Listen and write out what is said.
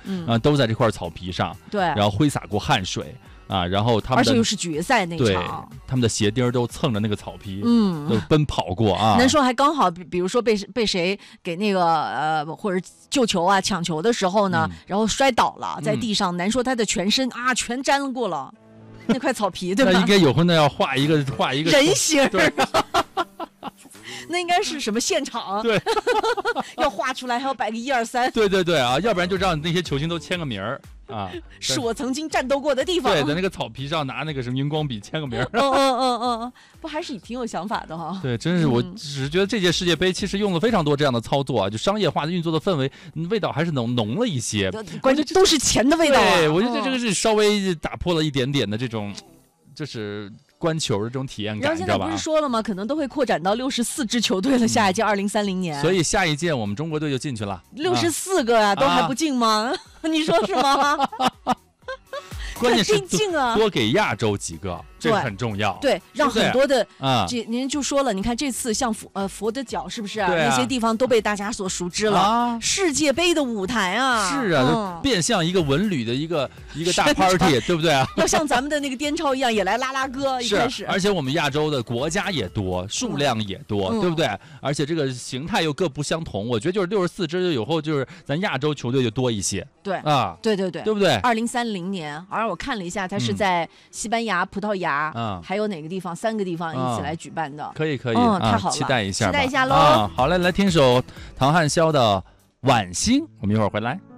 都在这块草皮上， 对， 然后挥洒过汗水。然后他们而且又是决赛那场， 他们的鞋钉都蹭着那个草皮，都奔跑过啊。 难说还刚好，比如说被谁给那个或者救球啊、抢球的时候呢，然后摔倒了在地上，难说他的全身全沾过了那块草皮，对吧？ 那应该有空要画一个人形， 对。 那应该是什么现场？ 对， 要画出来还要摆个1、2、3。 对啊，要不然就让那些球星都签个名儿啊， 是我曾经战斗过的地方。 对，在那个草皮上拿那个什么荧光笔签个名儿。 不还是挺有想法的哈。 对，真是，我只是觉得这届世界杯其实用了非常多这样的操作啊，就商业化的运作的氛围，味道还是浓了一些。 关键都是钱的味道。 对，我觉得这个是稍微打破了一点点的这种，就是观球的这种体验感， 然后现在不是说了吗？可能都会扩展到64支球队了，下一届2030年。 所以下一届我们中国队就进去了。 64个呀，都还不进吗？你说是吗？ 关键是进啊， 多给亚洲几个，这很重要。 对，让很多的您就说了，你看这次像佛得角是不是那些地方都被大家所熟知了？世界杯的舞台啊， 是啊，就变相一个文旅的一个大 party， 对不对啊？ 要像咱们的那个颠超一样，也来拉歌。一开始， 而且我们亚洲的国家也多，数量也多，对不对？而且这个形态又各不相同，我觉得就是64支，以后就是咱亚洲球队就多一些。 对啊， 对不对 ？2030年，而我看了一下，它是在西班牙、葡萄牙，还有哪个地方？3个地方一起来举办的。 可以， 太好了， 期待一下喽！ 好嘞，来听首唐汉霄的《晚星》，我们一会儿回来。